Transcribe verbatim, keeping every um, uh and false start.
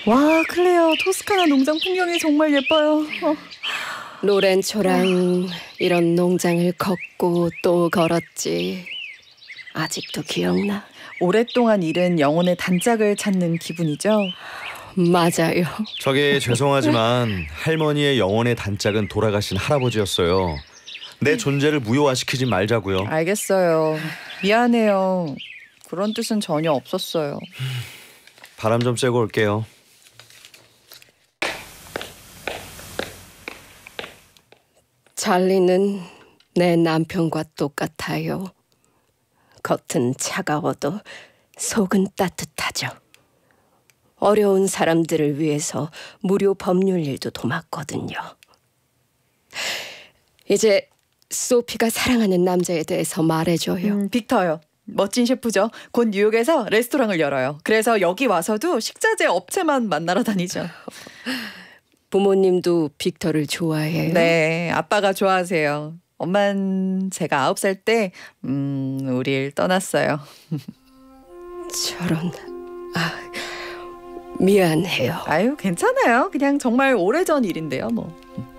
와, 클레어, 토스카나 농장 풍경이 정말 예뻐요. 어. 로렌초랑 이런 농장을 걷고 또 걸었지. 아직도 기억나? 오랫동안 잃은 영혼의 단짝을 찾는 기분이죠. 맞아요. 저기 죄송하지만 할머니의 영혼의 단짝은 돌아가신 할아버지였어요. 내 존재를 무효화시키지 말자고요. 알겠어요. 미안해요. 그런 뜻은 전혀 없었어요. 바람 좀 쐬고 올게요. 찰리는 내 남편과 똑같아요. 겉은 차가워도 속은 따뜻하죠. 어려운 사람들을 위해서 무료 법률 일도 도맡거든요. 이제 소피가 사랑하는 남자에 대해서 말해줘요. 음, 빅터요. 멋진 셰프죠. 곧 뉴욕에서 레스토랑을 열어요. 그래서 여기 와서도 식자재 업체만 만나러 다니죠. 부모님도 빅터를 좋아해요? 네, 아빠가 좋아하세요. 엄만 제가 아홉 살 때 음, 우릴 떠났어요. 저런... 아, 미안해요. 아유, 괜찮아요. 그냥 정말 오래전 일인데요, 뭐.